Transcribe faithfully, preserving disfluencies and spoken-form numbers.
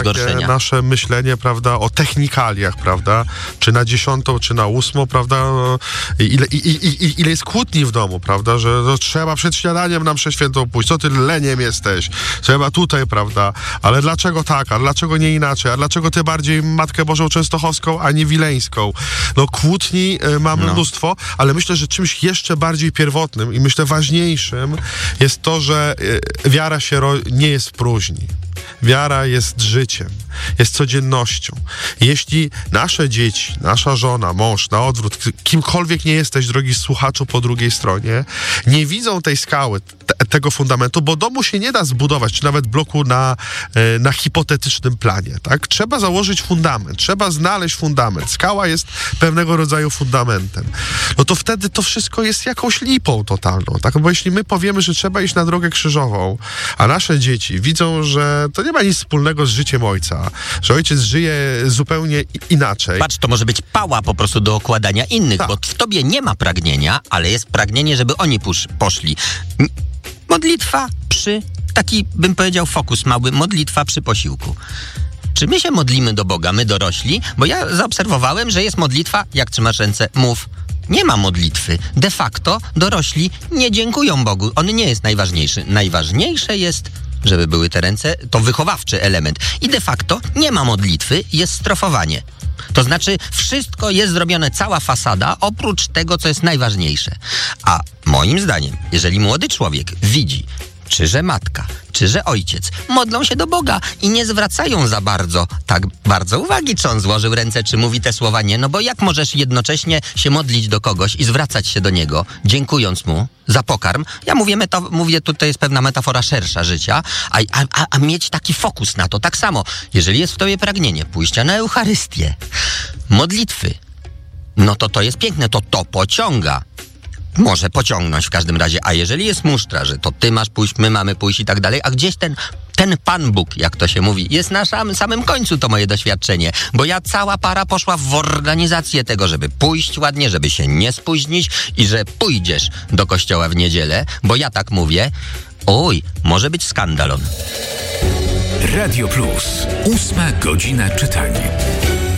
zgorszenia. nasze myślenie, prawda, o technikaliach, prawda, czy na dziesiątą, czy na ósmą, prawda, ile, i, i, i, ile jest kłótni w domu, prawda, że no, trzeba przed śniadaniem na mszę świętą pójść, co ty leniem jesteś, trzeba tutaj, prawda, ale dlaczego tak, a dlaczego nie inaczej, a dlaczego ty bardziej Matkę Bożą Częstochowską, a nie Wileńską. No kłótni y, mamy no. mnóstwo, ale myślę, że czymś jeszcze bardziej pierwotnym i myślę ważniejszym jest to, że y, wiara się ro- nie jest w próżni. Wiara jest życiem, jest codziennością. Jeśli nasze dzieci, nasza żona, mąż, na odwrót, kimkolwiek nie jesteś, drogi słuchaczu po drugiej stronie, nie widzą tej skały, te, tego fundamentu, bo domu się nie da zbudować, czy nawet bloku na, na hipotetycznym planie, tak? Trzeba założyć fundament, trzeba znaleźć fundament. Skała jest pewnego rodzaju fundamentem. No to wtedy to wszystko jest jakąś lipą totalną, tak? Bo jeśli my powiemy, że trzeba iść na drogę krzyżową, a nasze dzieci widzą, że to nie ma nic wspólnego z życiem ojca, że ojciec żyje zupełnie inaczej. Patrz, to może być pała po prostu do okładania innych, tak. Bo w tobie nie ma pragnienia, ale jest pragnienie, żeby oni pusz, poszli. Modlitwa przy, taki bym powiedział fokus mały, modlitwa przy posiłku. Czy my się modlimy do Boga, my dorośli? Bo ja zaobserwowałem, że jest modlitwa, jak trzymasz ręce, mów. Nie ma modlitwy. De facto dorośli nie dziękują Bogu. On nie jest najważniejszy. Najważniejsze jest, żeby były te ręce, to wychowawczy element. I de facto nie ma modlitwy, jest strofowanie. To znaczy wszystko jest zrobione, cała fasada, oprócz tego, co jest najważniejsze. A moim zdaniem, jeżeli młody człowiek widzi, czy że matka, czy że ojciec modlą się do Boga i nie zwracają za bardzo, tak bardzo uwagi, czy on złożył ręce, czy mówi te słowa nie, no bo jak możesz jednocześnie się modlić do kogoś i zwracać się do niego, dziękując mu za pokarm? Ja mówię, meta- mówię tutaj jest pewna metafora szersza życia, a, a, a mieć taki fokus na to. Tak samo, jeżeli jest w tobie pragnienie pójścia na Eucharystię, modlitwy, no to to jest piękne, to to pociąga. Może pociągnąć w każdym razie, a jeżeli jest musztra, że to ty masz pójść, my mamy pójść i tak dalej, a gdzieś ten, ten Pan Bóg, jak to się mówi, jest na sam, samym końcu to moje doświadczenie, bo ja cała para poszła w organizację tego, żeby pójść ładnie, żeby się nie spóźnić i że pójdziesz do kościoła w niedzielę, bo ja tak mówię, oj, może być skandalon. Radio Plus, ósma godzina czytania.